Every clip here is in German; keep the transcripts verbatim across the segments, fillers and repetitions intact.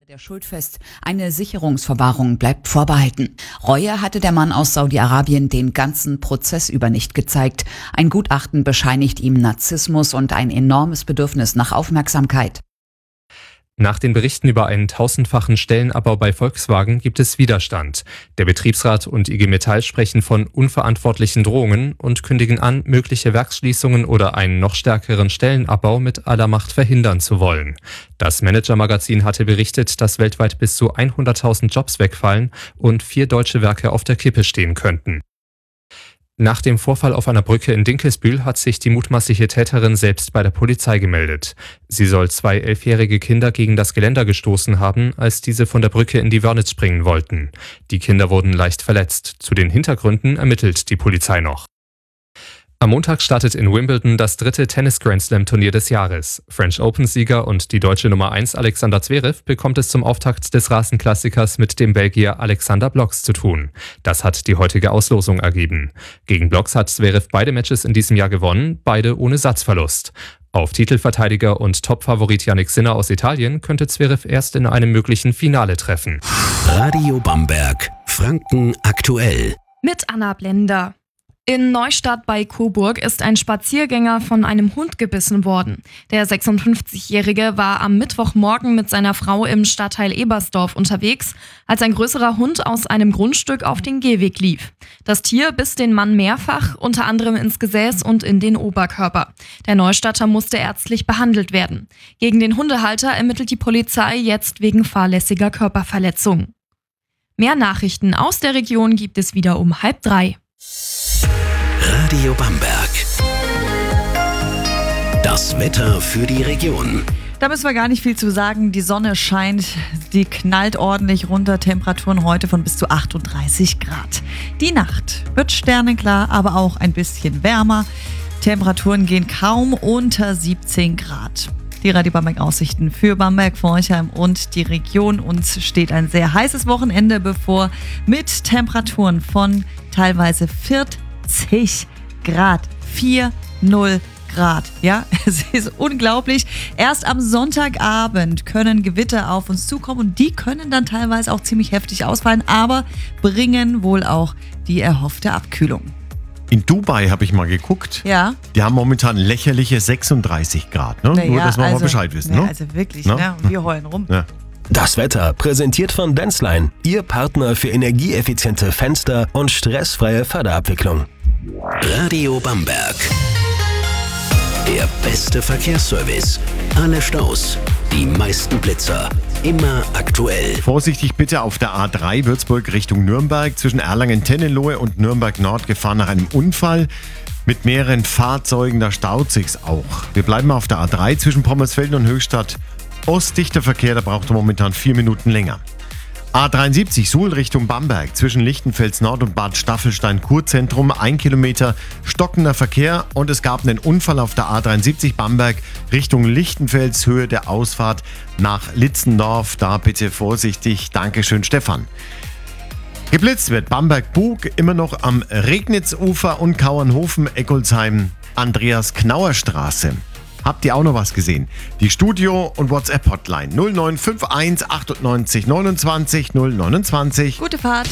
Der Schuld fest. Eine Sicherungsverwahrung bleibt vorbehalten. Reue hatte der Mann aus Saudi-Arabien den ganzen Prozess über nicht gezeigt. Ein Gutachten bescheinigt ihm Narzissmus und ein enormes Bedürfnis nach Aufmerksamkeit. Nach den Berichten über einen tausendfachen Stellenabbau bei Volkswagen gibt es Widerstand. Der Betriebsrat und I G Metall sprechen von unverantwortlichen Drohungen und kündigen an, mögliche Werksschließungen oder einen noch stärkeren Stellenabbau mit aller Macht verhindern zu wollen. Das Manager-Magazin hatte berichtet, dass weltweit bis zu hunderttausend Jobs wegfallen und vier deutsche Werke auf der Kippe stehen könnten. Nach dem Vorfall auf einer Brücke in Dinkelsbühl hat sich die mutmaßliche Täterin selbst bei der Polizei gemeldet. Sie soll zwei elfjährige Kinder gegen das Geländer gestoßen haben, als diese von der Brücke in die Wörnitz springen wollten. Die Kinder wurden leicht verletzt. Zu den Hintergründen ermittelt die Polizei noch. Am Montag startet in Wimbledon das dritte Tennis-Grand-Slam-Turnier des Jahres. French Open-Sieger und die deutsche Nummer eins Alexander Zverev bekommt es zum Auftakt des Rasenklassikers mit dem Belgier Alexander Blocks zu tun. Das hat die heutige Auslosung ergeben. Gegen Blocks hat Zverev beide Matches in diesem Jahr gewonnen, beide ohne Satzverlust. Auf Titelverteidiger und Topfavorit Jannik Sinner aus Italien könnte Zverev erst in einem möglichen Finale treffen. Radio Bamberg, Franken aktuell. Mit Anna Blender. In Neustadt bei Coburg ist ein Spaziergänger von einem Hund gebissen worden. Der sechsundfünfzigjährige war am Mittwochmorgen mit seiner Frau im Stadtteil Ebersdorf unterwegs, als ein größerer Hund aus einem Grundstück auf den Gehweg lief. Das Tier biss den Mann mehrfach, unter anderem ins Gesäß und in den Oberkörper. Der Neustadter musste ärztlich behandelt werden. Gegen den Hundehalter ermittelt die Polizei jetzt wegen fahrlässiger Körperverletzung. Mehr Nachrichten aus der Region gibt es wieder um halb drei. Radio Bamberg. Das Wetter für die Region. Da müssen wir gar nicht viel zu sagen. Die Sonne scheint, die knallt ordentlich runter. Temperaturen heute von bis zu achtunddreißig Grad. Die Nacht wird sternenklar, aber auch ein bisschen wärmer. Temperaturen gehen kaum unter siebzehn Grad. Die Radio Bamberg Aussichten für Bamberg, Forchheim und die Region. Uns steht ein sehr heißes Wochenende bevor mit Temperaturen von teilweise vierzig Grad. vierzig Grad. Ja, es ist unglaublich. Erst am Sonntagabend können Gewitter auf uns zukommen und die können dann teilweise auch ziemlich heftig ausfallen, aber bringen wohl auch die erhoffte Abkühlung. In Dubai habe ich mal geguckt. Ja. Die haben momentan lächerliche sechsunddreißig Grad. Ne? Na Nur, ja, dass wir also, mal Bescheid wissen. Ja, Ne? also wirklich, Na? ne? Und wir heulen rum. Ja. Das Wetter präsentiert von Denzline, Ihr Partner für energieeffiziente Fenster und stressfreie Förderabwicklung. Radio Bamberg. Der beste Verkehrsservice. Alle Staus, die meisten Blitzer. Immer aktuell. Vorsichtig bitte auf der A drei Würzburg Richtung Nürnberg. Zwischen Erlangen-Tennelohe und Nürnberg-Nord gefahren nach einem Unfall. Mit mehreren Fahrzeugen, da staut sich's auch. Wir bleiben auf der A drei zwischen Pommersfelden und Höchstadt. Ostdichter Verkehr, da braucht er momentan vier Minuten länger. A dreiundsiebzig Suhl Richtung Bamberg, zwischen Lichtenfels Nord und Bad Staffelstein Kurzentrum, ein Kilometer stockender Verkehr und es gab einen Unfall auf der A dreiundsiebzig Bamberg Richtung Lichtenfels, Höhe der Ausfahrt nach Litzendorf. Da bitte vorsichtig. Dankeschön, Stefan. Geblitzt wird Bamberg-Bug immer noch am Regnitzufer und Kauernhofen-Eckolsheim, Andreas-Knauer-Straße. Habt ihr auch noch was gesehen? Die Studio- und WhatsApp-Hotline null neun fünf eins achtundneunzig neunundzwanzig null neunundzwanzig. Gute Fahrt.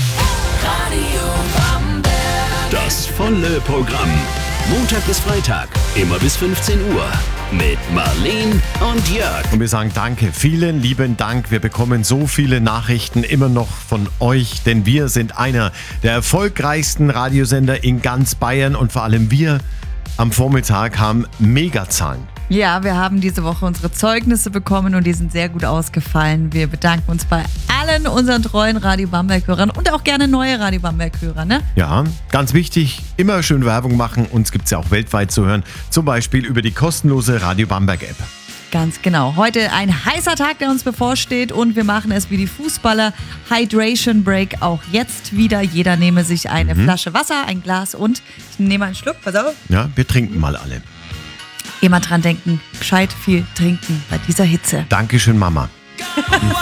Das volle Programm. Montag bis Freitag, immer bis fünfzehn Uhr. Mit Marleen und Jörg. Und wir sagen danke, vielen lieben Dank. Wir bekommen so viele Nachrichten immer noch von euch, denn wir sind einer der erfolgreichsten Radiosender in ganz Bayern und vor allem wir am Vormittag haben Megazahlen. Ja, wir haben diese Woche unsere Zeugnisse bekommen und die sind sehr gut ausgefallen. Wir bedanken uns bei allen unseren treuen Radio Bamberg-Hörern und auch gerne neue Radio Bamberg-Hörer, ne? Ja, ganz wichtig, immer schön Werbung machen. Uns gibt es ja auch weltweit zu hören, zum Beispiel über die kostenlose Radio Bamberg-App. Ganz genau. Heute ein heißer Tag, der uns bevorsteht und wir machen es wie die Fußballer. Hydration Break auch jetzt wieder. Jeder nehme sich eine mhm. Flasche Wasser, ein Glas und ich nehme einen Schluck. Pass auf. Ja, wir trinken mal alle. Immer dran denken, gescheit viel trinken bei dieser Hitze. Dankeschön, Mama.